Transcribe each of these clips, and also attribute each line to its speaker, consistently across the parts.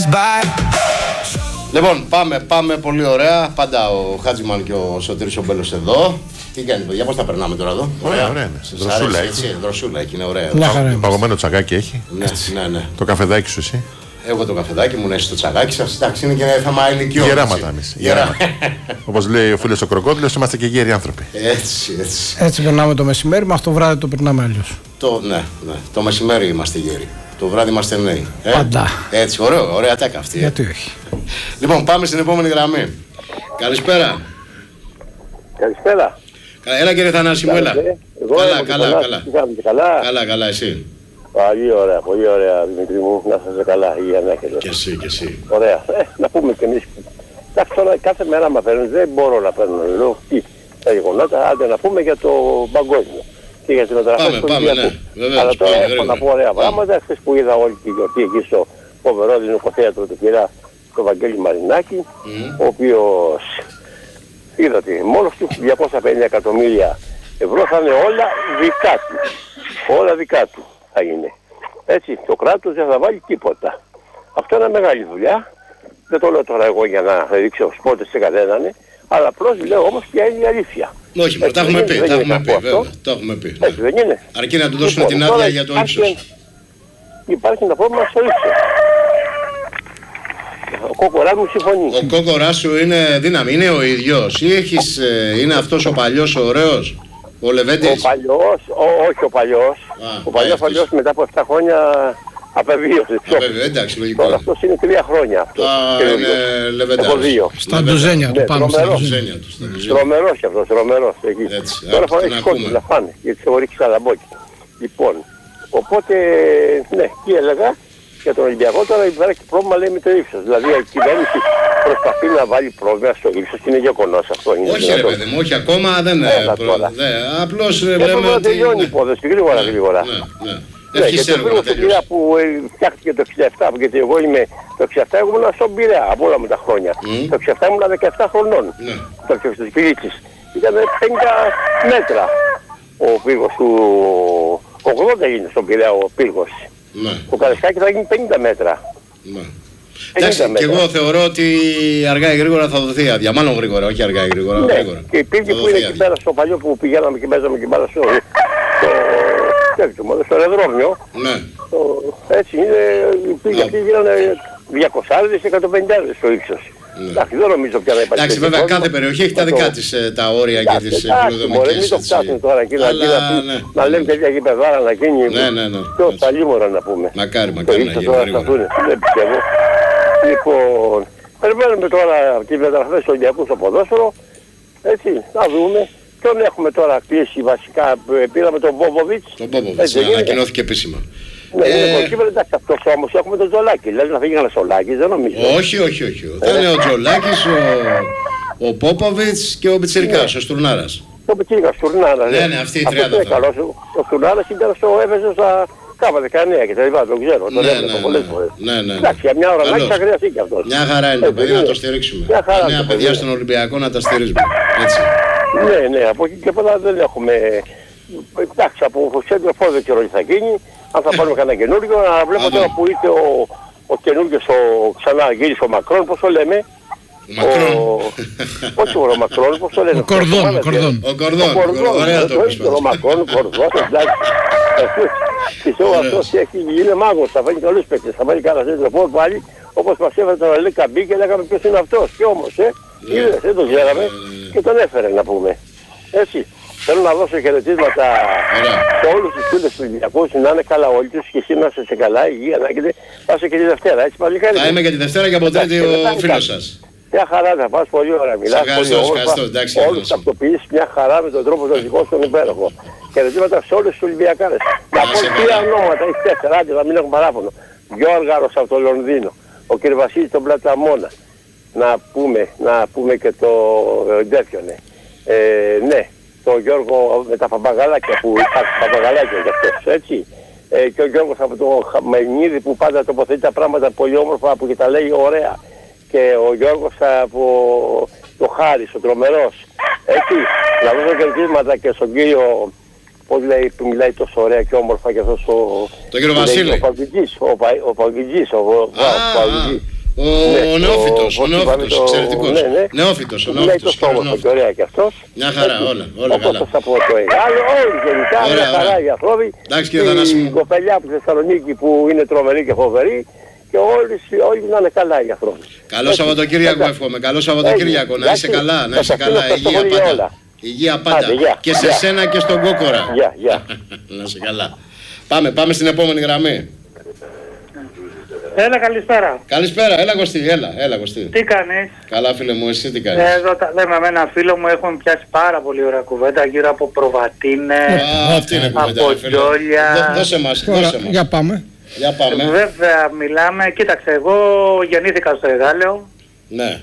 Speaker 1: Λοιπόν, πάμε πολύ ωραία. Πάντα ο Χάτζημαν και ο Σωτήρης ο Μπέλος εδώ. Τι κάνει, παιδιά, πώς τα περνάμε τώρα εδώ?
Speaker 2: Ωραία είναι. Δροσούλα έχει.
Speaker 1: Δροσούλα έχει, είναι ωραία.
Speaker 2: Παγωμένο τσακάκι έχει.
Speaker 1: Ναι.
Speaker 2: Το καφεδάκι σου εσύ.
Speaker 1: Εγώ το καφεδάκι μου, εσύ το τσακάκι σας. Εντάξει, είναι και θέμα ηλικιών.
Speaker 2: Γεράματα εμείς. Όπως λέει ο φίλος ο Κροκόδηλος, είμαστε και γέροι άνθρωποι.
Speaker 3: Έτσι περνάμε το μεσημέρι, μα το βράδυ το περνάμε αλλιώς.
Speaker 1: Ναι. Το μεσημέρι είμαστε γέροι. Το βράδυ είμαστε νέοι.
Speaker 3: Πάντα.
Speaker 1: Έτσι, ωραία τέκα αυτή.
Speaker 3: Γιατί όχι.
Speaker 1: Λοιπόν, πάμε στην επόμενη γραμμή. Καλησπέρα.
Speaker 4: Καλησπέρα.
Speaker 1: Έλα κύριε Θανάση μου, έλα. Καλά, εσύ.
Speaker 4: Πολύ ωραία, Δημήτρη μου, να είστε καλά, υγεία να έχετε.
Speaker 1: Και εσύ.
Speaker 4: Ωραία. Να πούμε κι εμείς. Εντάξει, τώρα κάθε μέρα μαθαίνουν, δεν μπορώ να παίρνω λέω τα γεγονότα, άντε να πούμε για το παγκόσμιο. Και για την μεταγραφή του Ολυμπιακού. Αλλά τώρα έχω να πω ωραία πράγματα. Χθες που είδα όλη τη γιορτή εκεί στο φοβερό δεινοκοθέατρο του κυρία του Βαγγέλη Μαρινάκη, ο οποίος είδα ότι μόνος του 250 εκατομμύρια ευρώ θα είναι όλα δικά του. Όλα δικά του θα είναι. Έτσι, το κράτος δεν θα βάλει τίποτα. Αυτό είναι μεγάλη δουλειά. Δεν το λέω τώρα εγώ για να δείξω σπότες σε κανέναν, αλλά απλώς λέω όμως ποια είναι η αλήθεια.
Speaker 1: Όχι, τα έχουμε πει, το έχουμε πει.
Speaker 4: Έτσι δεν είναι.
Speaker 1: Αρκεί να του δώσουν την άδεια για το ύψος.
Speaker 4: Υπάρχει ένα πρόβλημα στο ύψος. Ο Κόκοράς μου συμφωνεί.
Speaker 1: Ο Κόκοράς σου είναι δύναμη, είναι ο ίδιος ή είναι αυτός ο παλιός ο ωραίος, ο Λεβέντης?
Speaker 4: Ο παλιός, όχι ο παλιός. Ο παλιός μετά από 7 χρόνια απεβίωσε.
Speaker 1: Εντάξει, λογικό.
Speaker 4: Τώρα αυτός είναι 3 χρόνια.
Speaker 1: Είναι Λεβένταρος.
Speaker 3: Στα ντουζένια του πάνω.
Speaker 4: Τρομερός κι αυτός, τρομερός. Τώρα φορά έχει κόντου να φάνε, γιατί θεωρεί ξαλαμπόκι. Λοιπόν, οπότε, ναι, τι έλεγα για τον Ολυμπιακό, τώρα υπάρχει πρόβλημα λέει με το ύψος. Δηλαδή η κυβέρνηση προσπαθεί να βάλει πρόβλημα στο ύψος και είναι γεγονός αυτό.
Speaker 1: Όχι ρε παιδί μου, όχι ακόμα δεν είναι. Απλώς
Speaker 4: λέμε ότι... τελειώνει η υπόθεση, γρήγορα. Ναι, γιατί ο φίλος του Πειραιά που φτιάχτηκε το 67, γιατί εγώ είμαι το 67, εγώ ήμουν στον Πειραιά από όλα μου τα χρόνια. Το 67 ήμουν 17 χρονών, το 67 της Πηλίτσης. Ήταν 50 μέτρα ο πύργος του, 80 έγινε στον Πειραιά ο πύργος. Το Καρεσκάκι θα γίνει 50 μέτρα.
Speaker 1: Εντάξει, και εγώ θεωρώ ότι αργά ή γρήγορα θα δοθεί άδεια. Μάλλον γρήγορα, όχι αργά ή γρήγορα.
Speaker 4: Και υπήρχε που είναι εκεί πέρα στο παλιό που πηγαίναμε και παίζαμε και μπάλα στο αεροδρόμιο. Έτσι είναι, πήγε αυτοί γίνανε 200 και 150 στο ύψος. Εντάξει, δεν νομίζω πια να υπάρχει.
Speaker 1: Εντάξει, βέβαια κάθε περιοχή έχει τα δικά της τα όρια και τις πολυδομικές.
Speaker 4: Μην το φτάσουν τώρα εκεί να λέμε τέτοια γηπεδάρα να γίνει. Πιο παλίμορα να πούμε.
Speaker 1: Μακάρι να γίνει γρήγορα.
Speaker 4: Δεν πιστεύω. Λοιπόν, περιμένουμε τώρα τη μεταγραφή του Ολυμπιακού στο ποδόσφαιρο. Έτσι, να δούμε. Ποιον έχουμε τώρα κλείσει βασικά, πήραμε τον Μπόμποβιτς.
Speaker 1: Τον Μπόμποβιτς, ανακοινώθηκε επίσημα.
Speaker 4: Ναι, είναι εντάξει αυτός όμως, έχουμε τον Τζολάκη. Δηλαδή να φύγει ένας Τζολάκης, δεν νομίζω.
Speaker 1: Όχι. Θα είναι ο Τζολάκης, ο Πόποβιτς και ο Πιτσιρικάς, ο Στουρνάρας.
Speaker 4: Ο Πιτσιρικάς, ο Στουρνάρας.
Speaker 1: Ναι, αυτοί οι 30 θα.
Speaker 4: Ο Στουρνάρας ήταν έπαιζε στα Κάπα 19 και τα λοιπά, τον ξέρω, τον έβλεπα πολλές φορές. Εντάξει, για μια ώρα να θα χρειαστεί και αυτός.
Speaker 1: Μια χαρά είναι το παιδί να το στηρίξουμε. Τα νέα παιδιά στον Ολυμπιακό να τα στηρίζουμε. Έτσι.
Speaker 4: Ναι, από εκεί και πέρα δεν έχουμε... Εντάξει, από σέντρο φόρ δεν ξέρω τι θα γίνει, αν θα πάρουμε κανένα καινούργιο, αλλά βλέπω τώρα που ήρθε ο καινούργιος, ξανά γύρισε ο Μακρόν, πώς το λέμε. Όχι ο Μακρόν, πώς το λένε.
Speaker 3: Ο Κορδόν.
Speaker 1: Ωραία το πεις.
Speaker 4: Ο Μακρόν, ο Κορδόν, εντάξει. Πιστεύω αυτός είναι μάγος, θα φάει καλούς παίκτες, θα βάλει καλά σέντρο φόρ πάλι, όπως μας έφερε τον Αλή Καμπή και λέγαμε ποιος είναι αυτός. Και όμως, είδες, δεν τον ξέραμε και τον έφερε να πούμε. Έτσι. Θέλω να δώσω χαιρετίσματα σε όλους τους φίλους του Ολυμπιακού, να είναι καλά όλοι τους και εσύ να είστε καλά, υγεία να έχετε. Πάσε και τη Δευτέρα, έτσι πάλι χάρη.
Speaker 1: Θα είμαι και τη Δευτέρα και από Τρίτη ο φίλος σας.
Speaker 4: Μια χαρά θα πας, πολύ ωραία, μιλάς πολύ όμορφα. Όλους τους τακτοποιείς μια χαρά με τον τρόπο τον δικό στον υπέροχο. Χαιρετίσματα σε όλους τους Ολυμπιακάρες. Να πω 3 ονόματα, έχει 4, άντε να μην έχουν παράπονο. Γιώργαρος από το Λονδίνο, ο κ. Βασίλης τον Πλαταμόνα. Να πούμε και το Ντέφιονε. Ναι. τον Γιώργο με τα παπαγαλάκια που υπάρχει παπαγαλάκια για αυτός, έτσι. Και ο Γιώργος από το Χαμενίδη που πάντα τοποθετεί τα πράγματα πολύ όμορφα που και τα λέει ωραία. Και ο Γιώργος από το Χάρης, ο Τρομερός, έτσι. Να δώσω κερδίσματα και στον κύριο, πώς λέει, που μιλάει τόσο ωραία και όμορφα και αυτός ο...
Speaker 1: Το κύριο Βασίλη.
Speaker 4: Ο Παγκητζής, ο Παγκητζής.
Speaker 1: Ο Νεόφυτος, εξαιρετικός. Νεόφυτος, ο
Speaker 4: Νεόφυτος. Το στόμα και ωραία κι αυτός.
Speaker 1: Μια χαρά, όλα καλά.
Speaker 4: Όπως από το Εγάλο, όλοι γενικά, μια χαρά οι ανθρώποι. Η κοπελιά από τη Θεσσαλονίκη που είναι τρομερή και φοβερή. Και όλοι να είναι καλά οι άνθρωποι.
Speaker 1: Καλό Σαββατοκύριακο εύχομαι. Καλό Σαββατοκύριακο. Να είσαι καλά, υγεία πάντα. Υγεία πάντα. Και σε σένα και στον Κόκορα. Να είσαι καλά. Πάμε στην επόμενη γραμμή.
Speaker 5: Έλα, καλησπέρα.
Speaker 1: Καλησπέρα, έλα Κωστή.
Speaker 5: Τι κάνεις?
Speaker 1: Καλά φίλε μου, εσύ τι κάνεις?
Speaker 5: Εδώ τα λέμε με έναν φίλο μου, έχουμε πιάσει πάρα πολύ ωραία κουβέντα γύρω από προβατίνες, από τζόλια.
Speaker 1: Δώσε μας.
Speaker 3: Για πάμε.
Speaker 5: Βέβαια μιλάμε, κοίταξε, εγώ γεννήθηκα στο Εγάλεο.
Speaker 1: Ναι.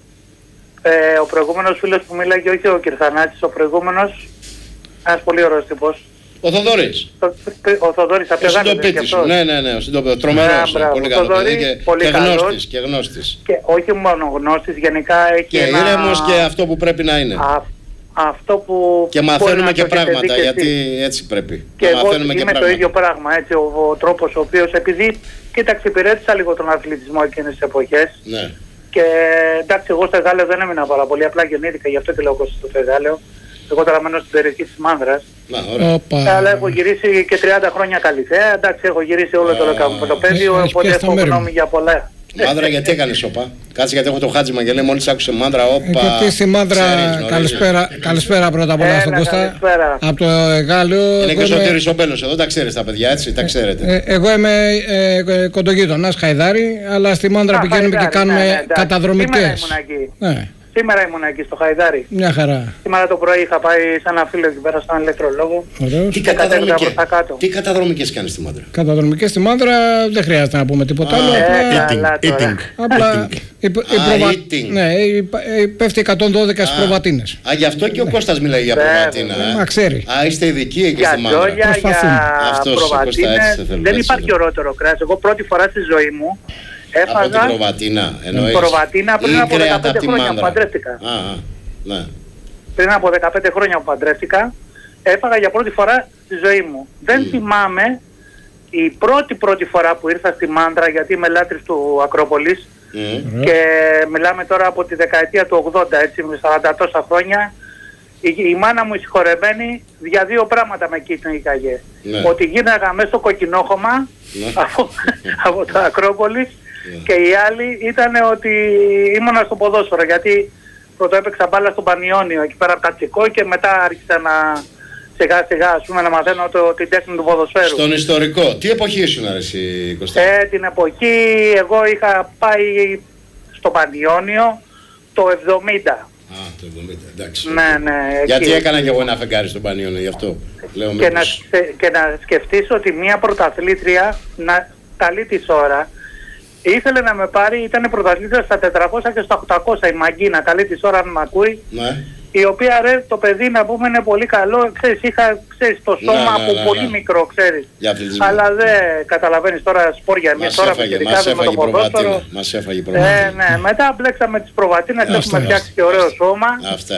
Speaker 5: Ο προηγούμενος φίλος που μίλαγε, όχι ο Κυρθανάτης, ο προηγούμενος, ένας πολύ ωραίος τύπος.
Speaker 1: Ο Θοδωρής.
Speaker 5: Ο Θοδωρής από το Εγάλεο.
Speaker 1: Ναι, ο συντοπίτης. Τρομερός, πολύ καλό παιδί και γνώστης.
Speaker 5: Και όχι μόνο γνώστης, γενικά έχει
Speaker 1: και ήρεμος και αυτό που πρέπει να είναι.
Speaker 5: Αυτό που
Speaker 1: και μαθαίνουμε και πράγματα, γιατί έτσι πρέπει.
Speaker 5: Και εγώ είμαι το ίδιο πράγμα, έτσι, ο τρόπος ο οποίος, επειδή, κοίταξε, υπηρέτησα λίγο τον αθλητισμό εκείνες τις εποχές.
Speaker 1: Ναι.
Speaker 5: Και εντάξει, εγώ στο Εγάλεο δεν έμεινα πάρα πολύ, απλά γεννήθηκα, γι' αυτό και λέω Κώστα στο Εγάλεο. Εγώ τώρα μένω στην περιοχή της Μάνδρας. Αλλά έχω γυρίσει και 30 χρόνια Καλυθέα, εντάξει, έχω γυρίσει όλο το λεκαμπτοπέδιο, οπότε έχω γνώμη για πολλά.
Speaker 1: Μάνδρα, γιατί έκανε όπα? Κάτσε, γιατί έχω το Χάτζημα και λέει μόλις άκουσε Μάνδρα, όπα.
Speaker 3: Γιατί στη Μάνδρα, καλησπέρα πρώτα απ' όλα στον Κώστα. Από το Εγάλεο.
Speaker 1: Είναι και ο Σωτήρης ο Μπέλος εδώ, τα ξέρεις τα παιδιά, έτσι, τα ξέρετε.
Speaker 3: Εγώ είμαι κοντογείτονας, Χαϊδάρη, αλλά στη Μάνδρα πηγαίνουμε και κάνουμε καταδρομικές.
Speaker 5: Σήμερα ήμουν εκεί στο Χαϊδάρι.
Speaker 3: Μια χαρά.
Speaker 5: Σήμερα το πρωί είχα πάει σε ένα φίλο εκεί πέρα, στον ηλεκτρολόγο.
Speaker 1: Τι καταδρομικές κάνεις στη Μάνδρα?
Speaker 3: Καταδρομικές στη Μάνδρα δεν χρειάζεται να πούμε τίποτα άλλο. Απλά πέφτει 112 στις προβατίνες.
Speaker 1: Γι' αυτό και ο Κώστας μιλάει για προβατίνα.
Speaker 3: Μα ξέρει.
Speaker 1: Είστε ειδικοί εκεί στη Μάνδρα.
Speaker 5: Για προβατίνες δεν υπάρχει ωραιότερο κρέας. Εγώ πρώτη φορά στη ζωή μου έφαγα
Speaker 1: από την προβατίνα,
Speaker 5: προβατίνα πριν από 15 χρόνια που παντρεύτηκα.
Speaker 1: Ναι.
Speaker 5: Πριν από 15 χρόνια που παντρεύτηκα, έφαγα για πρώτη φορά στη ζωή μου. Δεν θυμάμαι η πρώτη φορά που ήρθα στη Μάνδρα, γιατί είμαι λάτρης του Ακρόπολης και μιλάμε τώρα από τη δεκαετία του 80, έτσι, με 40 τόσα χρόνια. Η μάνα μου η συγχωρεμένη για δύο πράγματα με κοίταγε. Ότι γίναγα μέσα στο κοκκινόχωμα από το Ακρόπολης. Και η άλλη ήταν ότι ήμουνα στο ποδόσφαιρο, γιατί πρώτα έπαιξα μπάλα στον Πανιόνιο εκεί πέρα από Κατσικό και μετά άρχισα να σιγά να μαθαίνω την τέχνη του ποδοσφαίρου.
Speaker 1: Στον ιστορικό. Τι εποχή ήσουν αρέσει, Κωστά?
Speaker 5: Την εποχή εγώ είχα πάει στο Πανιόνιο το 70.
Speaker 1: Το 70, εντάξει.
Speaker 5: Ναι,
Speaker 1: γιατί έκανα και εγώ ένα φεγγάρι στον Πανιόνιο, γι' αυτό λέω.
Speaker 5: Και να σκεφτείς ότι μια πρωταθλήτρια καλή της ώρα ήθελε να με πάρει, ήταν πρωταθλήτρια στα 400 και στα 800, η Μαγκίνα, καλή της ώρα αν μ' ακούει. Ναι. Η οποία το παιδί να πούμε είναι πολύ καλό, ξέρεις, είχα το σώμα από πολύ μικρό, ξέρεις. Αλλά δεν καταλαβαίνεις τώρα σπόρια εμείς τώρα με το ποδόσφαιρο.
Speaker 1: Μας έφαγε η προβατίνα.
Speaker 5: Ναι, μετά μπλέξαμε τις προβατίνες, έχουμε φτιάξει και ωραίο σώμα.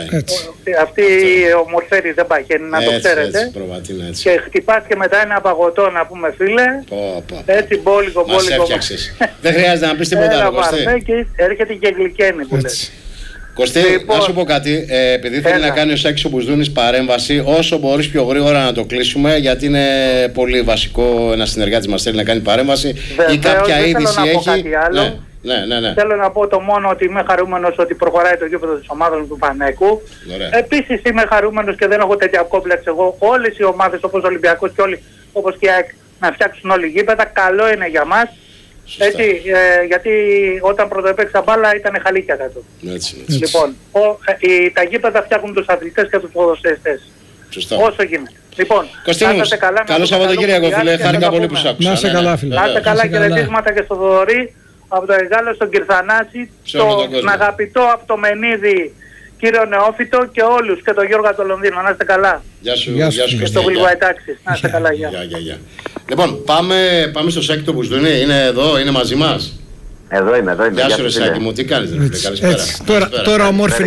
Speaker 5: Αυτή η ομορφέρη δεν παχαίνει, να το ξέρετε. Και χτυπάς και μετά ένα παγωτό να πούμε φίλε. Έτσι μπόλικο.
Speaker 1: Μας έφτιαξες. Δεν χρειάζεται να πεις τίποτα άλλο.
Speaker 5: Έρχεται και γλυκένει που λες.
Speaker 1: Κωστή, να σου πω κάτι, επειδή θέλει να κάνει ο Σάκης ο Μπουσδούνης παρέμβαση, όσο μπορείς πιο γρήγορα να το κλείσουμε, γιατί είναι πολύ βασικό ένας συνεργάτης μας θέλει να κάνει παρέμβαση.
Speaker 5: Βεβαίως,
Speaker 1: ή κάποια είδηση έχει.
Speaker 5: Ναι. Θέλω να πω το μόνο ότι είμαι χαρούμενος ότι προχωράει το γήπεδο της ομάδας του Πανέκου. Επίσης είμαι χαρούμενος και δεν έχω τέτοια κόμπλεξ εγώ. Όλες οι ομάδες όπως ο Ολυμπιακός και όλοι όπως και η ΑΕΚ να φτιάξουν όλοι γήπεδα, καλό είναι για μας. Έτσι, γιατί όταν πρωτοέπαιξα μπάλα ήταν χαλίκια κάτω. Λοιπόν, τα γήπεδα φτιάχνουν τους αθλητές και τους ποδοσφαιριστές. Όσο γίνεται. Λοιπόν,
Speaker 1: Κωστίνος, καλό Σαββατοκύριακο φίλε, χάρηκα πολύ που σ' άκουσα.
Speaker 3: Να είστε καλά φίλε.
Speaker 5: Να είστε καλά, χαιρετίσματα και στο Θοδωρή, από το Εγάλεο στον Κυρθανάση, τον αγαπητό από το Μενίδη κύριο Νεόφυτο και όλους και τον Γιώργο από το Λονδίνο. Να είστε καλά.
Speaker 1: Γεια σου.
Speaker 5: Και στο Γλυβαϊτάξης. Να είστε καλά. Γεια.
Speaker 1: Λοιπόν, πάμε στο Σάκη το Μπουσδούνη. Είναι εδώ, είναι μαζί μας.
Speaker 6: Εδώ είμαι.
Speaker 1: Γεια σου ρε Σάκη μου, τι κάνεις ρε, καλησπέρα.
Speaker 3: Τώρα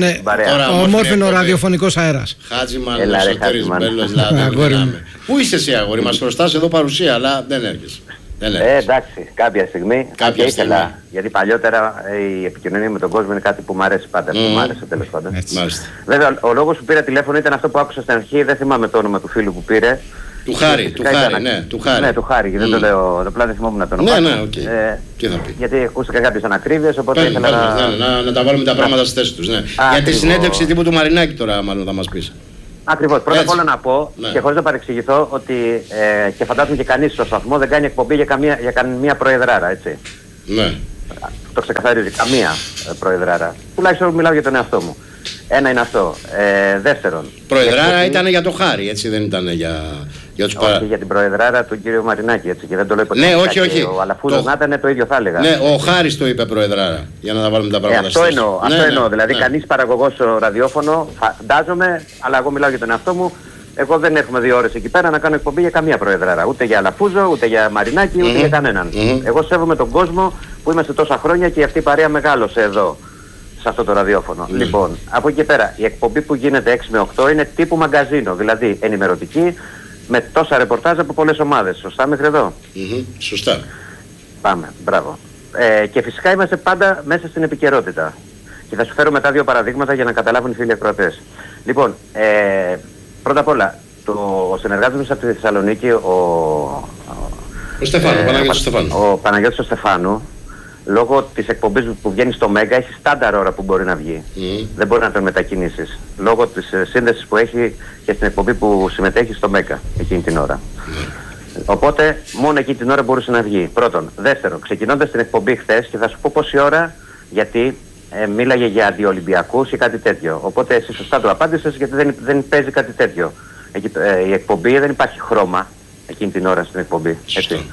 Speaker 3: ομόρφινο ραδιοφωνικός αέρας.
Speaker 1: Χάτζημαν, Σωτήρης Μπέλος, δηλαδή. Πού είσαι εσύ αγόρι, μας χρωστάς εδώ παρουσία, αλλά δεν έρχεσαι.
Speaker 6: Εντάξει, κάποια στιγμή. Ήθελα, γιατί παλιότερα η επικοινωνία με τον κόσμο είναι κάτι που μου αρέσει πάντα. Μου άρεσε τέλος πάντων. Βέβαια, ο λόγος που πήρα τηλέφωνο ήταν αυτό που άκουσα στην αρχή, δεν θυμάμαι το όνομα του φίλου που πήρε.
Speaker 1: Του Χάρη, ναι, του Χάρη.
Speaker 6: Ναι, του Χάρη, δεν το λέω, απλά δεν θυμόμουν το όνομα.
Speaker 1: Ναι, οκ. Τι θα πει.
Speaker 6: Γιατί ακούστηκα κάποιες ανακρίβειες, οπότε ήθελα
Speaker 1: να τα βάλουμε τα πράγματα στη θέση τους. Για τη συνέντευξη τύπου του Μαρινάκη τώρα, μάλλον θα μας πεις.
Speaker 6: Ακριβώς. Πρώτα απ' όλα να πω, και χωρίς να παρεξηγηθώ, ότι και φαντάζομαι και κανείς στο σταθμό δεν κάνει εκπομπή για καμία προεδράρα, έτσι.
Speaker 1: Ναι.
Speaker 6: Το ξεκαθαρίζει, καμία προεδράρα. Τουλάχιστον μιλάω για τον εαυτό μου. Ένα είναι αυτό. Δεύτερον.
Speaker 1: Προεδράρα ήταν για το Χάρη, έτσι, δεν ήταν για τους
Speaker 6: όχι, για την προεδράρα του κύριου Μαρινάκη, έτσι, και δεν το λέω υποτιμητικά.
Speaker 1: Ναι, όχι.
Speaker 6: Ο Αλαφούζος να ήταν το ίδιο θα έλεγα.
Speaker 1: Ναι, ο Χάρης το είπε προεδράρα, για να τα βάλουμε τα πράγματα
Speaker 6: αυτό εννοώ. Δηλαδή, κανείς παραγωγός στο ραδιόφωνο, φαντάζομαι, αλλά εγώ μιλάω για τον εαυτό μου. Εγώ δεν έχουμε 2 ώρες εκεί πέρα να κάνω εκπομπή για καμία προεδράρα. Ούτε για Αλαφούζο, ούτε για Μαρινάκη, ούτε για κανέναν. Εγώ σέβομαι τον κόσμο που είμαστε τόσα χρόνια και αυτή η παρέα μεγάλωσε εδώ, σε αυτό το ραδιόφωνο. Λοιπόν, από εκεί και πέρα, η εκπομπή που γίνεται 6 με 8 είναι τύπου μαγκαζίνο, δηλαδή ενημερωτική, με τόσα ρεπορτάζ από πολλές ομάδες. Σωστά μέχρι εδώ?
Speaker 1: Σωστά.
Speaker 6: Πάμε, μπράβο. Και φυσικά είμαστε πάντα μέσα στην επικαιρότητα. Και θα σου φέρω μετά 2 παραδείγματα για να καταλάβουν οι φίλοι ακροατές. Λοιπόν, πρώτα απ' όλα, ο συνεργάτης μας από τη Θεσσαλονίκη, ο Παναγιώτης ο Στεφάνου, λόγω της εκπομπής που βγαίνει στο Μέγκα, έχει στάνταρ ώρα που μπορεί να βγει. Δεν μπορεί να τον μετακινήσεις. Λόγω της σύνδεσης που έχει και στην εκπομπή που συμμετέχει στο Μέγκα εκείνη την ώρα. Οπότε μόνο εκείνη την ώρα μπορούσε να βγει. Πρώτον. Δεύτερον, ξεκινώντας την εκπομπή χθες, και θα σου πω πόση ώρα, γιατί μίλαγε για αντιολυμπιακούς ή κάτι τέτοιο. Οπότε εσύ σωστά το απάντησες, γιατί δεν παίζει κάτι τέτοιο. Η εκπομπή δεν υπάρχει χρώμα εκείνη την ώρα στην εκπομπή. Έτσι.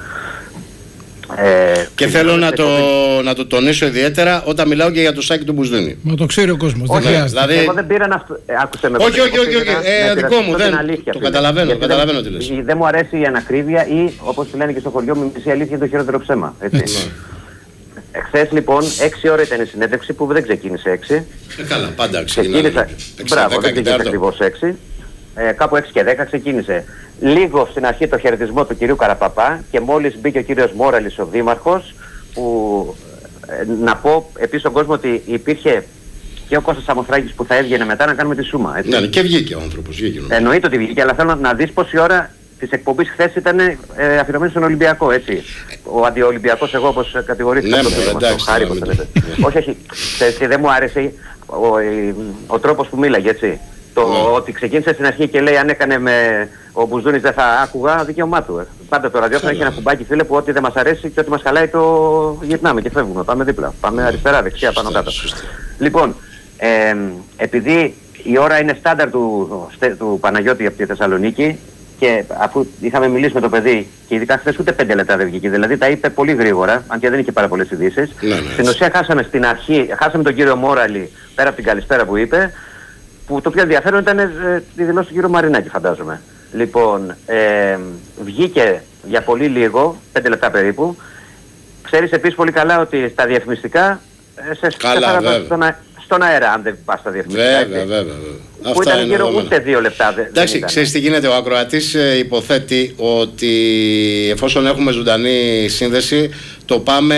Speaker 1: Και θέλω να το τονίσω ιδιαίτερα όταν μιλάω και για το Σάκη του Μπουσδούνη.
Speaker 3: Μα το ξέρει ο κόσμος, δεν χρειάζεται.
Speaker 6: Δηλαδή... Εγώ δεν πήρα να... Άκουσε με.
Speaker 1: Όχι, δικό μου, δεν. Το καταλαβαίνω τι λες.
Speaker 6: Δεν μου αρέσει η ανακρίβεια ή, όπως λένε και στο χωριό μου, η μισή αλήθεια είναι το χειρότερο ψέμα. Χθες λοιπόν 6 ώρα ήταν η συνέντευξη που δεν ξεκίνησε 6.
Speaker 1: Καλά, πάντα ξεκίνησε.
Speaker 6: Μπράβο, δεν ξεκίνησε ακριβώς 6. Κάπου 6 και 10 ξεκίνησε. Λίγο στην αρχή το χαιρετισμό του κυρίου Καραπαπά και μόλις μπήκε ο κύριος Μόραλης, ο δήμαρχος, που να πω επίσης στον κόσμο ότι υπήρχε και ο Κώστας Σαμοθράκης που θα έβγαινε μετά να κάνουμε τη σούμα. Έτσι.
Speaker 1: Ναι, και βγήκε ο άνθρωπος.
Speaker 6: Εννοείται ότι βγήκε, αλλά θέλω να δεις πόση ώρα της εκπομπής χθες ήταν αφιερωμένη στον Ολυμπιακό, έτσι. Ο αντιολυμπιακός, εγώ όπως κατηγορήθηκα.
Speaker 1: Ναι, εντάξει.
Speaker 6: Όχι, δεν μου άρεσε ο τρόπος που μίλαγε, έτσι. Ότι ξεκίνησε στην αρχή και λέει αν έκανε με ο Μπουζούνης δεν θα άκουγα, δικαίωμά του. Πάντα το ραδιόφωνο έχει ένα κουμπάκι, φίλε, που ό,τι δεν μας αρέσει και ό,τι μας χαλάει το γυρνάμε και φεύγουμε. Πάμε δίπλα. Πάμε αριστερά, δεξιά, πάνω κάτω. Λοιπόν, επειδή η ώρα είναι στάνταρ του Παναγιώτη από τη Θεσσαλονίκη και αφού είχαμε μιλήσει με το παιδί και ειδικά χθες ούτε 5 λεπτά δεν βγήκε, δηλαδή τα είπε πολύ γρήγορα, αν και δεν είχε πάρα πολλές ειδήσεις. Στην ουσία χάσαμε στην αρχή, χάσαμε τον κύριο Μόραλη πέρα από την καλησπέρα που είπε. Που το πιο ενδιαφέρον ήταν τη δηλώση του κύριου Μαρινάκη, φαντάζομαι. Λοιπόν, βγήκε για πολύ λίγο, 5 λεπτά περίπου. Ξέρεις επίσης πολύ καλά ότι στα διαφημιστικά σε στον αέρα, αν δεν πας στα διαφημιστικά.
Speaker 1: Βέβαια.
Speaker 6: Που ήταν γύρω ούτε 2 λεπτά.
Speaker 1: Εντάξει, ξέρεις τι γίνεται, ο ακροατής υποθέτει ότι εφόσον έχουμε ζωντανή σύνδεση, το πάμε,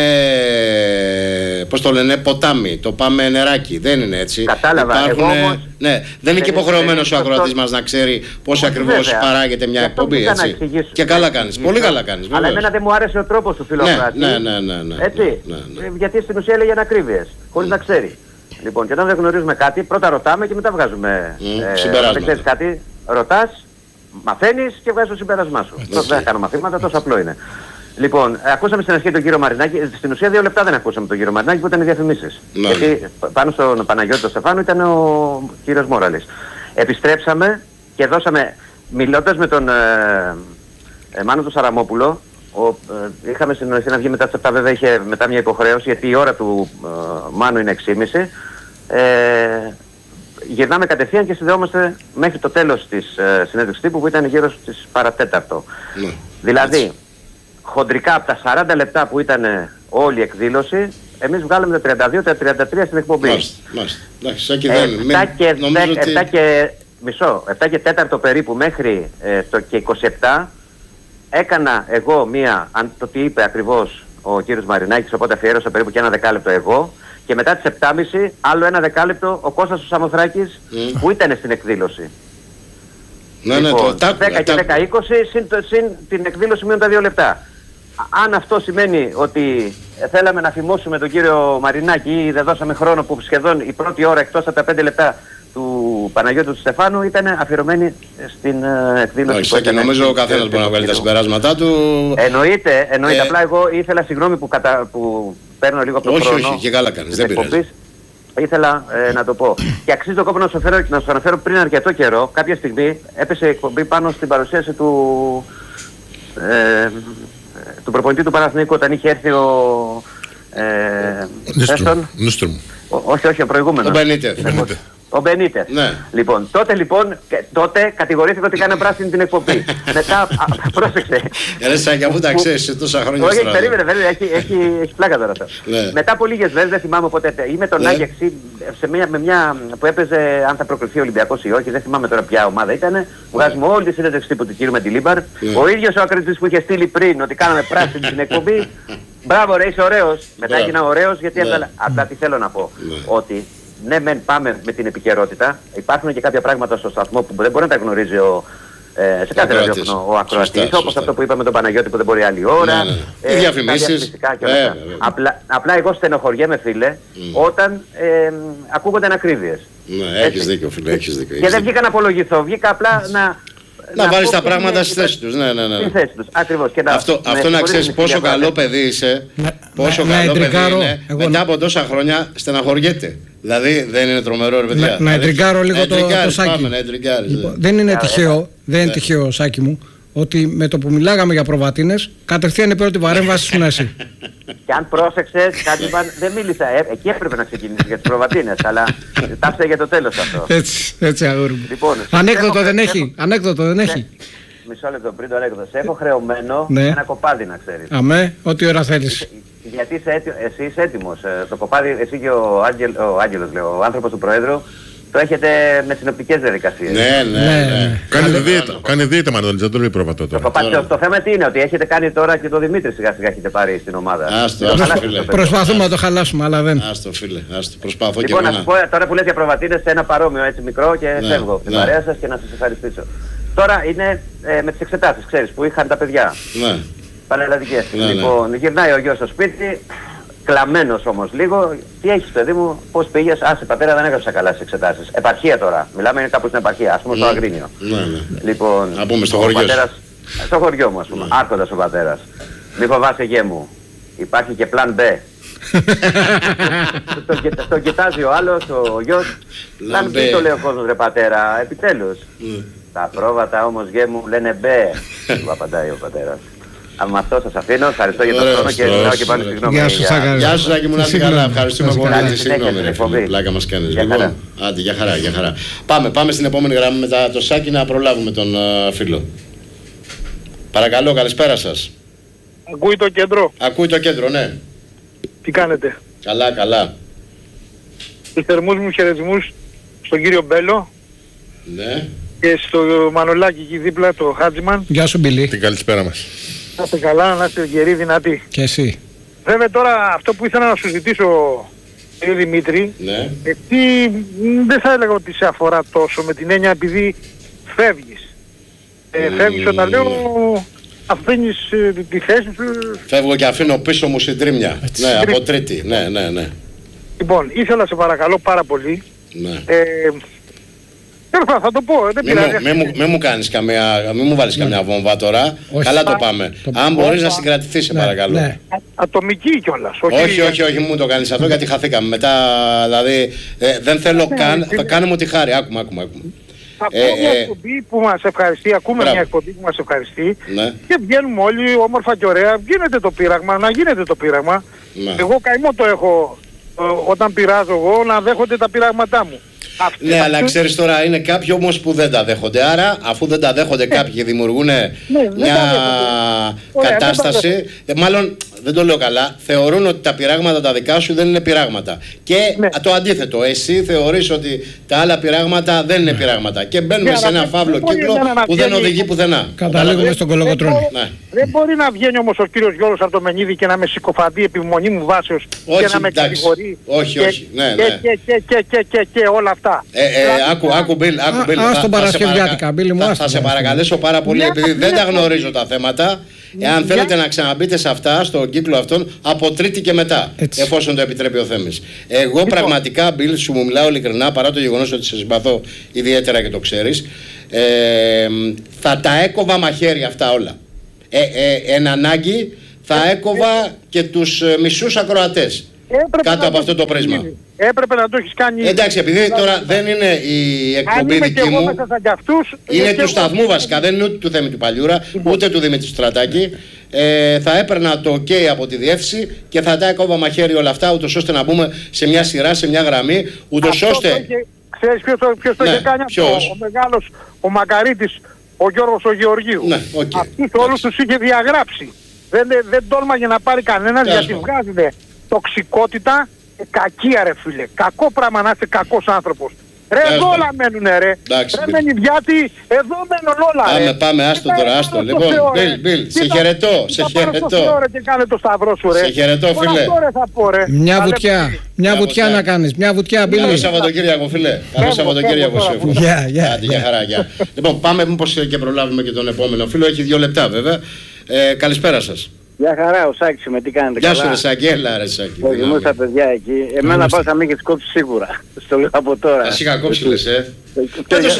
Speaker 1: πώς το λένε, ποτάμι, το πάμε νεράκι. Δεν είναι έτσι.
Speaker 6: Κατάλαβα.
Speaker 1: Ναι, δεν είναι και υποχρεωμένος ο ακροατής μας να ξέρει πώς ακριβώς παράγεται μια εκπομπή. Έτσι. Και καλά κάνεις. Πολύ καλά κάνεις.
Speaker 6: Αλλά εμένα δεν μου άρεσε ο τρόπος του φιλοκράτη.
Speaker 1: Ναι.
Speaker 6: Έτσι. Γιατί στην ουσία έλεγε ανακρίβειες, χωρίς να ξέρει. Λοιπόν, και όταν δεν γνωρίζουμε κάτι, πρώτα ρωτάμε και μετά βγάζουμε
Speaker 1: συμπεράσματα.
Speaker 6: Δεν ξέρεις κάτι, ρωτάς, μαθαίνεις και βγάζεις το συμπέρασμά σου. Δεν θα κάνω μαθήματα, τόσο απλό είναι. Λοιπόν, ακούσαμε στην αρχή τον κύριο Μαρινάκη, στην ουσία 2 λεπτά δεν ακούσαμε τον κύριο Μαρινάκη που ήταν οι διαφημίσεις. Γιατί πάνω στον Παναγιώτη τον Στεφάνου ήταν ο κύριος Μόραλης. Επιστρέψαμε και δώσαμε, μιλώντας με τον Μάνο τον Σαραμόπουλο, είχαμε συνοηθεί να βγει μετά τις 7, βέβαια είχε μετά μια υποχρέωση γιατί η ώρα του Μάνου είναι 6.30. Γυρνάμε κατευθείαν και συνδεόμαστε μέχρι το τέλος της συνέντευξης τύπου που ήταν γύρω στις παρατέταρτο. Δηλαδή, χοντρικά από τα 40 λεπτά που ήταν όλη η εκδήλωση, εμείς βγάλαμε τα 32, τα 33 στην εκπομπή.
Speaker 1: Μάλιστα.
Speaker 6: 7 και 4 περίπου μέχρι το και 27 έκανα εγώ το τι είπε ακριβώς ο κύριος Μαρινάκης, οπότε αφιέρωσα περίπου και 1 δεκάλεπτο εγώ, και μετά τις 7.30 άλλο 1 δεκάλεπτο ο Κώστας ο Σαμοθράκης που ήταν στην εκδήλωση.
Speaker 1: Ναι,
Speaker 6: λοιπόν,
Speaker 1: το
Speaker 6: 10 και 10-20 συν την εκδήλωση μείον τα 2 λεπτά. Αν αυτό σημαίνει ότι θέλαμε να φημώσουμε τον κύριο Μαρινάκη ή δεν δώσαμε χρόνο, που σχεδόν η πρώτη ώρα εκτός από τα 5 λεπτά του Παναγιώτου του Στεφάνου ήταν αφιερωμένη στην εκδήλωση.
Speaker 1: Όχι, και νομίζω ο καθένας μπορεί να βγάλει τα συμπεράσματά του.
Speaker 6: Εννοείται. Απλά εγώ ήθελα, συγγνώμη που παίρνω λίγο από τον χρόνο.
Speaker 1: Όχι, και καλά κάνεις, δεν πειράζει.
Speaker 6: Ήθελα να το πω. Και αξίζει το κόπο να σου αναφέρω πριν αρκετό καιρό, κάποια στιγμή έπεσε η εκπομπή πάνω στην παρουσίαση του προπονητή του Παναθηναϊκού όταν είχε έρθει ο
Speaker 2: Νούστρομ.
Speaker 6: Όχι, ο προηγούμενος. Ο Μπενίτερ.
Speaker 1: Ναι.
Speaker 6: Λοιπόν, τότε κατηγορήθηκα ότι έκανε πράσινη την εκπομπή. Μετά, πρόσεξε.
Speaker 1: Ρε αφού τα ξέρεις τόσα χρόνια.
Speaker 6: Όχι, περίμενε, έχει πλάκα τώρα αυτό.
Speaker 1: Ναι.
Speaker 6: Μετά από λίγες μέρες, δεν θυμάμαι ποτέ, ή με τον Άγιαξ με μια που έπαιζε, αν θα προκριθεί ο Ολυμπιακός ή όχι, δεν θυμάμαι τώρα ποια ομάδα ήταν. Βγάζουμε όλη τη συνέντευξη τύπου του κύριου Μεντιλίμπαρ. Ο ίδιος ο ακριτής που είχε στείλει πριν ότι κάναμε πράσινη την εκπομπή. Μπράβο, ρε, είσαι ωραίος. Μετά έγινα ωραίος γιατί έβγαλα. Απλά τι θέλω να πω. Ότι ναι, μεν πάμε με την επικαιρότητα. Υπάρχουν και κάποια πράγματα στο σταθμό που δεν μπορεί να τα γνωρίζει σε κάθε ραδιόφωνο ο ακροατής. Όπως αυτό που είπαμε τον Παναγιώτη που δεν μπορεί άλλη ώρα.
Speaker 1: Οι διαφημίσεις.
Speaker 6: Απλά εγώ στενοχωριέμαι, φίλε, όταν ακούγονται ανακρίβειες.
Speaker 1: Ναι, έχεις δίκιο, φίλε, έχεις δίκιο.
Speaker 6: Και δεν βγήκα να απολογηθώ, βγήκα απλά
Speaker 1: να βάλεις τα πράγματα στη θέση τους.
Speaker 6: Στη θέση τους, ακριβώς.
Speaker 1: Αυτό να ξέρεις πόσο καλό παιδί είσαι, πόσο καλό παιδί είναι, μετά από τόσα χρόνια στεναχωριέται. Δηλαδή δεν είναι τρομερό, ρε παιδιά.
Speaker 3: Να εντριγκάρω λίγο το Σάκη. Δεν είναι τυχαίο, Σάκη μου, ότι με το που μιλάγαμε για προβατίνες, κατευθείαν η πρώτη παρέμβαση σου εσύ.
Speaker 6: Και αν πρόσεξες, δεν μίλησα, εκεί έπρεπε να ξεκινήσει για τις προβατίνες, αλλά τάψε για το τέλος αυτό.
Speaker 3: Έτσι αγόρι μου.
Speaker 6: Λοιπόν,
Speaker 3: ανέκδοτο δεν έχει.
Speaker 6: Μισό λεπτό πριν το ανέκδοτο. Σε έχω χρεωμένο ένα κοπάδι, να ξέρεις.
Speaker 3: Αμέ, ό,τι ώρα θέλεις.
Speaker 6: Γιατί εσύ είσαι έτοιμος. Το κοπάδι, εσύ και ο Άγγελος, λέω, ο άνθρωπος του Προέδρου, το έχετε με συνοπτικές διαδικασίες.
Speaker 1: Ναι.
Speaker 2: Κάνει δίαιτα Μανώλης, δεν το λέει πρόβατο τώρα.
Speaker 6: Το θέμα τι είναι, ότι έχετε κάνει τώρα και το Δημήτρη σιγά σιγά έχετε πάρει στην ομάδα.
Speaker 3: Προσπαθούμε να το χαλάσουμε, αλλά δεν.
Speaker 1: Άστο φίλε, προσπαθώ και
Speaker 6: λοιπόν, να σου πω τώρα που λες για προβατίνες, ένα παρόμοιο έτσι μικρό και φεύγω την παρέα σας και να σας ευχαριστήσω. Τώρα είναι με τις εξετάσεις, ξέρεις, που είχαν τα παιδιά.
Speaker 1: Ναι.
Speaker 6: Πανελλαδικές. Λοιπόν, γυρνάει ο γιος στο σπίτι, κλαμμένος όμως λίγο. Τι έχεις, παιδί μου, πώς πήγες? Άσε πατέρα, δεν έγραψα καλά στις εξετάσεις. Επαρχία τώρα. Μιλάμε, είναι κάπου στην επαρχία, ας πούμε στο Αγρίνιο. Λοιπόν,
Speaker 1: να πούμε στο χωριό.
Speaker 6: Στο χωριό μου, ας πούμε. Άρχοντας ο πατέρας. Μη φοβάσαι, γέ μου. Υπάρχει και πλάν B. Τον κοιτάζει ο άλλος, ο γιος. Πλάν B το λέει ο κόσμος, ρε πατέρα, επιτέλους. Τα πρόβατα όμως, γέ μου, λένε B. Του απαντάει ο πατέρας. Με αυτό σας αφήνω, ευχαριστώ για τον χρόνο και ζητάω και πάλι συγγνώμη.
Speaker 3: Γεια σου
Speaker 1: Σάκη μου, να είσαι καλά. Ευχαριστούμε πολύ για τη συγγνώμη. Πλάκα μας κάνεις. Λοιπόν, άντε, για χαρά. Πάμε στην επόμενη γραμμή μετά το Σάκη να προλάβουμε τον φίλο. Παρακαλώ, καλησπέρα σας.
Speaker 7: Ακούει το κέντρο?
Speaker 1: Ακούει το κέντρο, ναι.
Speaker 7: Τι κάνετε?
Speaker 1: Καλά.
Speaker 7: Τους θερμούς μου χαιρετισμούς στον κύριο Μπέλο.
Speaker 1: Ναι.
Speaker 7: Και στο Μανολάκι εκεί δίπλα, το Χάτζιμαν.
Speaker 3: Γεια σου Μπιλί.
Speaker 2: Την καλησπέρα μας.
Speaker 7: Να είστε καλά, να είστε γεροί, δυνατοί.
Speaker 3: Και εσύ.
Speaker 7: Βέβαια τώρα αυτό που ήθελα να σου ζητήσω, κύριε Δημήτρη,
Speaker 1: ναι.
Speaker 7: γιατί δεν θα έλεγα ότι σε αφορά τόσο με την έννοια επειδή φεύγεις. Φεύγεις όταν λέω αφήνεις τη θέση σου.
Speaker 1: Φεύγω και αφήνω πίσω μου συντρίμμια. Ναι, από τρίτη. Ναι.
Speaker 7: Λοιπόν, ήθελα σε παρακαλώ πάρα πολύ.
Speaker 1: Ναι.
Speaker 7: Θα το πω, δεν πειράζει.
Speaker 1: Μην μου κάνεις μην μου βάλεις καμιά βόμβα τώρα.
Speaker 3: Όχι.
Speaker 1: Καλά το πάμε. Αν μπορείς να συγκρατηθείς, σε παρακαλώ.
Speaker 3: Ναι.
Speaker 7: Ατομική κιόλας.
Speaker 1: Όχι, μου το κάνεις αυτό γιατί χαθήκαμε. Μετά, δηλαδή, δεν θέλω καν, θα κάνουμε ό,τι χάρη. Άκουμε.
Speaker 7: Ακούω μια εκπομπή που μας ευχαριστεί, ακούμε μια εκπομπή που μας ευχαριστεί και βγαίνουμε όλοι όμορφα και ωραία. Γίνεται το πείραγμα, να γίνεται το πείραγμα. Εγώ καημό το έχω όταν πειράζω εγώ να δέχονται τα πειράγματά μου.
Speaker 1: Ναι, αλλά ξέρεις τώρα είναι κάποιοι όμως που δεν τα δέχονται. Άρα, αφού δεν τα δέχονται κάποιοι και δημιουργούν μια κατάσταση, μάλλον δεν το λέω καλά, θεωρούν ότι τα πειράγματα τα δικά σου δεν είναι πειράγματα. Και το αντίθετο, εσύ θεωρείς ότι τα άλλα πειράγματα δεν είναι πειράγματα. Και μπαίνουμε σε ένα φαύλο κύκλο που δεν οδηγεί πουθενά.
Speaker 3: Καταλήγουμε στον κολοκοτρώνη.
Speaker 7: Δεν μπορεί να βγαίνει όμως ο κύριος Γιώργος Αρτομενίδη και να με συκοφαντεί επί μονή μου βάσεως και να με κατηγορεί.
Speaker 1: Όχι.
Speaker 7: Και όλα αυτά.
Speaker 1: Άκου Μπιλ. Θα σε παρακαλέσω πάρα πολύ, επειδή δεν τα γνωρίζω τα θέματα. Εάν θέλετε να ξαναμπείτε σε αυτά, στον κύκλο αυτόν, από Τρίτη και μετά, εφόσον το επιτρέπει ο Θέμης. Εγώ πραγματικά, Μπιλ, σου μου μιλάω ειλικρινά, παρά το γεγονός ότι σε συμπαθώ ιδιαίτερα και το ξέρεις, θα τα έκοβα μαχαίρι αυτά όλα. Εν ανάγκη θα έκοβα και τους μισούς ακροατές κάτω από αυτό το πρίσμα.
Speaker 7: Έπρεπε να το έχεις κάνει. Εντάξει,
Speaker 1: επειδή τώρα δεν είναι η εκπομπή δική μου, είναι του σταθμού βασικά, δεν είναι ούτε του Θέμη του Παλιούρα, ούτε του Δημήτρη Στρατάκη. Θα έπαιρνα το OK από τη διεύθυνση και θα τα έκοβα μαχαίρι όλα αυτά, ούτως ώστε να μπούμε σε μια σειρά, σε μια γραμμή, ούτως ώστε.
Speaker 7: Ξέρεις ποιος το είχε κάνει αυτό? Ο μεγάλος, ο Μακαρίτης, ο Γιώργος ο Γεωργίου. Αυτούς όλους τους είχε διαγράψει. Δεν τόλμαγε να πάρει κανένας, γιατί βγάζουν τοξικότητα, κακία ρε φίλε. Κακό πράγμα να είσαι κακός άνθρωπος. Ρε εδώ όλα μένουνε ρε. Ρε Μενιδιάτη, εδώ μένουν όλα ρε.
Speaker 1: Πάμε, άστο τώρα, άστο. Λοιπόν, Μπιλ, σε χαιρετώ. Σε χαιρετώ φίλε.
Speaker 3: Μια βουτιά να κάνεις, μια βουτιά Μπιλ.
Speaker 1: Καλό Σαββατοκύριακο φίλε. Καλό Σαββατοκύριακο σε εύχομαι. Για χαρά, γεια. Λοιπόν, πάμε μήπως και προλάβουμε και τον επόμενο φίλο. Έχει 2 λεπτά βέβαια. Καλησπέρα σας.
Speaker 8: Γεια χαρά, ο Σάκης με, τι κάνετε?
Speaker 1: Γεια σου ρε Σάκη, έλα ρε Σάκη.
Speaker 8: Οδηγούσα παιδιά εκεί. Εμένα πας να μην έχεις κόψει σίγουρα. Στο λέω από τώρα.
Speaker 1: Ας είχα κόψει λες Πάντως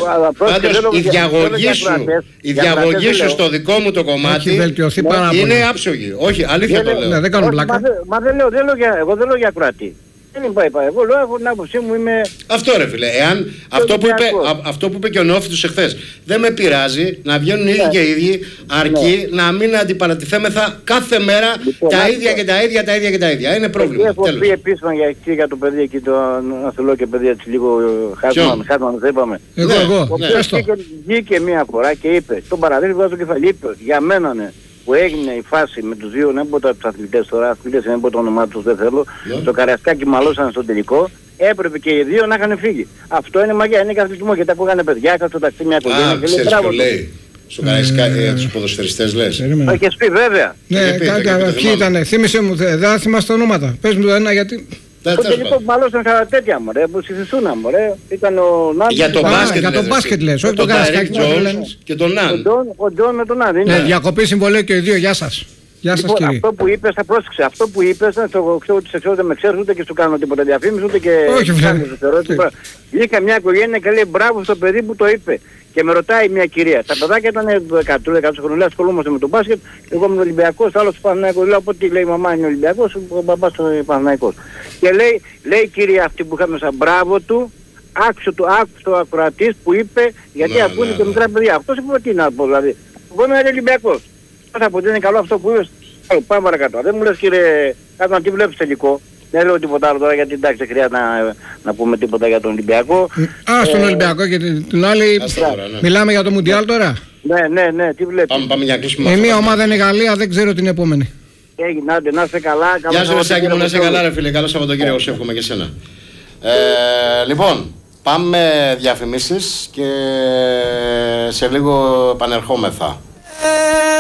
Speaker 1: η διαγωγή σου στο δικό μου το κομμάτι είναι άψογη. Όχι, αλήθεια το λέω.
Speaker 3: Δεν κάνω πλάκα.
Speaker 8: Μα εγώ δεν λέω για ακροατή. Δεν είπα, εγώ λέω από την άποψή μου είμαι...
Speaker 1: Αυτό ρε φίλε, εάν αυτό που είπε και ο Νεόφυτος εχθές, δεν με πειράζει να βγαίνουν οι ίδιοι και οι ίδιοι, αρκεί να μην αντιπαρατηθέμεθα κάθε μέρα τα ίδια και τα ίδια. Είναι πρόβλημα.
Speaker 8: Έχω πει επίσημα για το παιδί εκεί, να σου λέω και παιδί έτσι λίγο Χάσμαν, δεν είπαμε.
Speaker 3: Εγώ.
Speaker 8: Βγήκε μία φορά και είπε, τον παραδείγμα βγάζω κεφαλή, είπε, για μένα ναι. Που έγινε η φάση με τους δύο, δεν πω τους αθλητές τώρα, αθλητές δεν πω το όνομά τους, δεν θέλω, το Καρασκάκι μαλώσαν στο τελικό, έπρεπε και οι δύο να είχαν φύγει. Αυτό είναι μαγιά, είναι και αθλητισμό, γιατί ακούγανε παιδιά, έκανα στο ταξί μια οικογένεια και λέει μπράβο.
Speaker 1: Στο Καρασκάκι, τους ποδοσφαιριστές λες.
Speaker 8: Όχι εσύ βέβαια.
Speaker 3: Ναι, ποιοι ήτανε, θύμισε μου, δεν θυμάσαι ονόματα, πες μου το ένα γιατί...
Speaker 8: Το τελικό που μαλώσαν σαν τέτοια μωρέ, που συζητούσαν μωρέ, ήταν ο Νάντ.
Speaker 1: Για το μπάσκετ
Speaker 3: λες, όχι τον Καρασκάκι
Speaker 1: και τον Νάντ.
Speaker 8: Ο Τζον με τον Νάντ.
Speaker 3: Ναι, διακοπή συμβολέου και οι δύο, γεια σας. Γεια σας κύριε.
Speaker 8: Αυτό που είπες, θα πρόσεξε, αυτό που είπες, το ξέρω ότι σε ξέρω, δεν με ξέρεις ούτε και σου κάνω τίποτα διαφήμιση, ούτε και...
Speaker 3: Όχι βέβαια.
Speaker 8: Είχα μια οικογένεια και λέει μπράβο στο παιδί που το είπε. Και με ρωτάει μια κυρία, τα παιδάκια ήταν 10 χρονών, ασχολούμαστε με τον μπάσκετ, εγώ είμαι Ολυμπιακός, άλλος Παναθηναϊκός, λέω από τι λέει η μαμά είναι Ολυμπιακός, ο μπαμπάς είναι Παναθηναϊκός. Και λέει η κυρία αυτή που είχαμε σαν μπράβο του, άκουσε το ακροατής που είπε, γιατί ακούνε και μικρά παιδιά. Αυτός είπε τι να πω δηλαδή, εγώ είμαι Ολυμπιακός. Θα πω ότι είναι καλό αυτό που είπες, πάμε παρακάτω. Δεν μου λες κύριε, κάτω να τι βλέπεις τελικό. Δεν λέω τίποτα άλλο τώρα γιατί εντάξει δεν χρειάζεται να πούμε τίποτα για τον Ολυμπιακό.
Speaker 3: Στον Ολυμπιακό και την άλλη μιλάμε για το Μουντιάλ τώρα.
Speaker 8: Ναι, τι βλέπεις.
Speaker 1: Πάμε για κλείσιμο.
Speaker 3: Η μία ομάδα είναι η Γαλλία, δεν ξέρω την επόμενη.
Speaker 8: Έγινε, άντε να είστε καλά.
Speaker 1: Γεια σου Ρεσάκη μου, να είστε καλά ρε φίλε, καλό Σαββατοκύριακο, σε εύχομαι και σένα. Λοιπόν, πάμε διαφημίσεις και σε λίγο επανερχόμεθα.